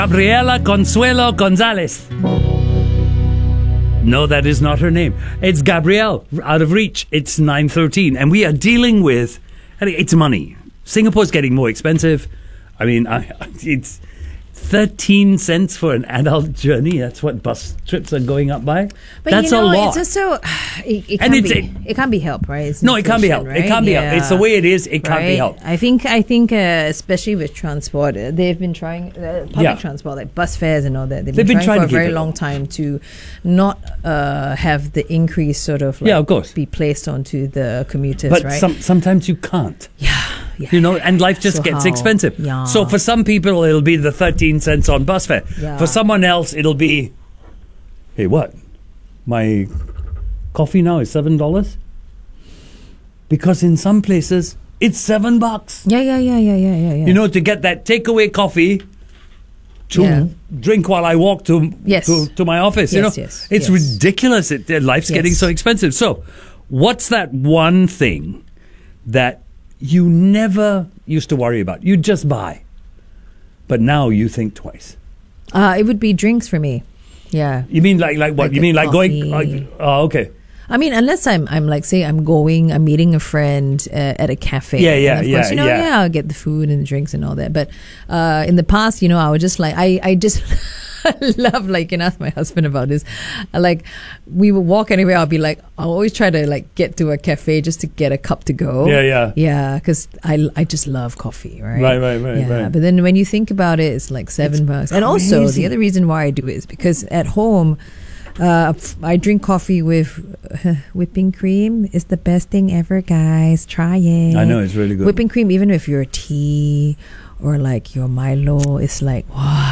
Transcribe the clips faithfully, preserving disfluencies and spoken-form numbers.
Gabriela Consuelo Gonzalez. No, that is not her name. It's Gabrielle, out of reach. It's nine thirteen. And we are dealing with... It's money. Singapore's getting more expensive. I mean, I, it's... thirteen cents for an adult journey. That's what bus trips are going up by. But That's you know, a lot. It's also it, it And can't it's- be it- it can't be helped, right? It's no, it can't be inflation, helped. It right? can't be helped. Yeah. It's the way it is. It can't be Right? helped. I think I think uh, especially with transport, uh, they've been trying uh, public Yeah. transport like bus fares and all that. They've, They've been, been trying, trying for to a keep very it long low. time to not uh, have the increase sort of like Yeah, of course. be placed onto the commuters, But right? some, sometimes you can't. yeah, yeah. You know, and life just So gets how? expensive. Yeah. So for some people, it'll be the thirteen cents on bus fare. Yeah. For someone else, it'll be, hey, what? My coffee now is seven dollars? Because in some places, it's seven bucks. yeah, yeah, yeah, yeah, yeah, yeah, yeah. You know, to get that takeaway coffee to Yeah. drink while I walk to, Yes. to to my office. you Yes, know, yes, it's yes. ridiculous. It, uh, life's Yes. getting so expensive. So, what's that one thing that you never used to worry about? You just buy, but now you think twice. Uh, it would be drinks for me. Yeah. You mean like like what? Like you a mean like going? coffee. Like, oh, okay. I mean, unless I'm, I'm like, say, I'm going, I'm meeting a friend uh, at a cafe. Yeah, yeah, and of yeah, course, you know, yeah. yeah, I'll get the food and the drinks and all that. But uh, in the past, you know, I would just like, I, I just love, like, and ask my husband about this. I, like, we would walk anywhere. I'll be like, I'll always try to like get to a cafe just to get a cup to go. Yeah, yeah. Yeah, because I, I just love coffee, right? Right, right, right, yeah, right. But then when you think about it, it's like seven bucks. And also, crazy. the other reason why I do it is because at home, uh, f- I drink coffee with uh, whipping cream. It's the best thing ever, guys. Try it. I know, it's really good. Whipping cream, even if you're tea or like your Milo, it's like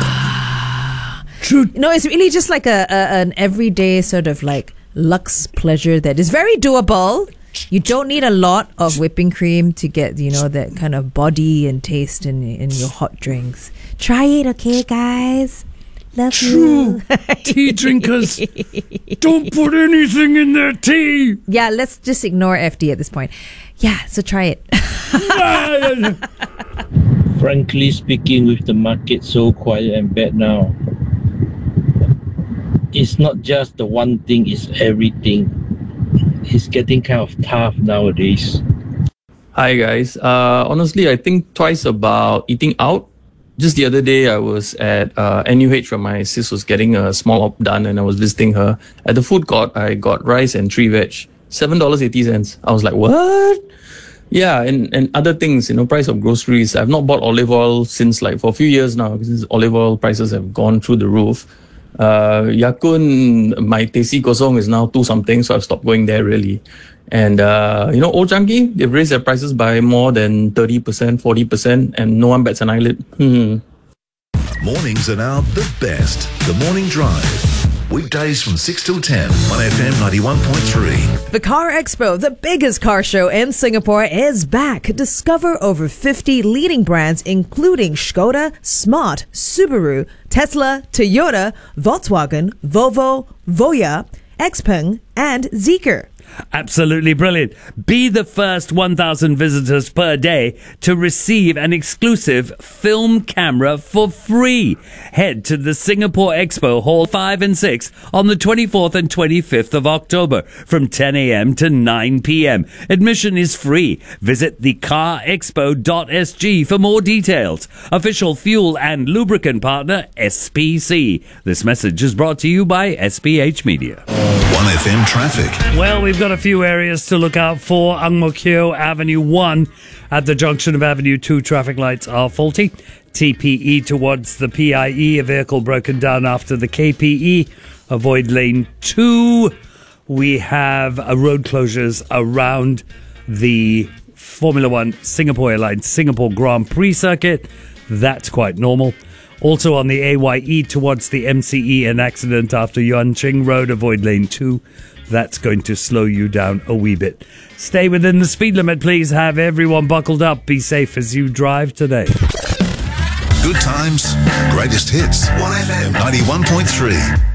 wow. True. No, it's really just like a, a an everyday sort of like luxe pleasure that is very doable. You don't need a lot of whipping cream to get, you know, that kind of body and taste in in your hot drinks. Try it, okay, guys? Love True. you. Tea drinkers, don't put anything in their tea. Yeah, let's just ignore F D at this point. Yeah, so try it. Frankly speaking, with the market so quiet and bad now, it's not just the one thing, it's everything. It's getting kind of tough nowadays. Hi guys. Uh, honestly, I think twice about eating out. Just the other day, I was at uh, N U H where my sis was getting a small op done, and I was visiting her. At the food court, I got rice and three veg, seven dollars eighty cents. I was like, what? Yeah, and, and other things, you know, price of groceries. I've not bought olive oil since like for a few years now because olive oil prices have gone through the roof. Uh, Yakun, my Tesi Kosong is now two something, so I've stopped going there really. And, uh, you know, Old Chang Kee, they've raised their prices by more than thirty percent, forty percent, and no one bats an eyelid. Hmm. Mornings are now the best. The Morning Drive. Weekdays from six till ten on F M ninety-one point three. The Car Expo, the biggest car show in Singapore, is back. Discover over fifty leading brands, including Skoda, Smart, Subaru, Tesla, Toyota, Volkswagen, Volvo, Voya, Xpeng, and Zeekr. Absolutely brilliant. Be the first one thousand visitors per day to receive an exclusive film camera for free. Head to the Singapore Expo Hall five and six on the twenty-fourth and twenty-fifth of October from ten a.m. to nine p.m. Admission is free. Visit the car expo dot s g for more details. Official fuel and lubricant partner S P C. This message is brought to you by S P H Media. one F M traffic. Well, we've got a few areas to look out for. Ang Mo Kio Avenue one at the junction of Avenue two traffic lights are faulty. T P E towards the P I E, a vehicle broken down after the K P E. Avoid lane two. We have uh, road closures around the Formula One Singapore Airlines Singapore Grand Prix circuit. That's quite normal. Also on the A Y E towards the M C E, an accident after Yuan Ching Road. Avoid lane two. That's going to slow you down a wee bit. Stay within the speed limit, please. Have everyone buckled up. Be safe as you drive today. Good times, greatest hits. one F M ninety-one point three.